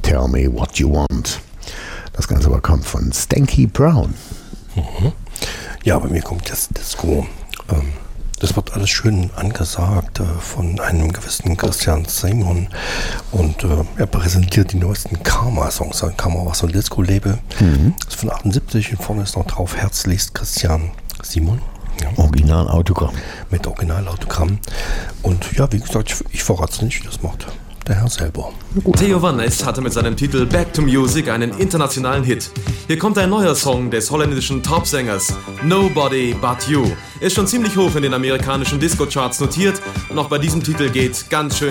Tell Me What You Want. Das Ganze aber kommt von Stanky Brown. Ja, bei mir kommt das Disco. Das wird alles schön angesagt von einem gewissen Christian Simon und er präsentiert die neuesten Karma-Songs. Karma war so ein Disco-Label. Das ist von 78 und vorne ist noch drauf Herzlichst Christian Simon. Ja. Originalautogramm. Mit Originalautogramm. Und ja, wie gesagt, ich verrate es nicht, das macht der Herr selber. Theo Van Ness hatte mit seinem Titel Back to Music einen internationalen Hit. Hier kommt ein neuer Song des holländischen Topsängers, Nobody But You. Ist schon ziemlich hoch in den amerikanischen Disco-Charts notiert und auch bei diesem Titel geht ganz schön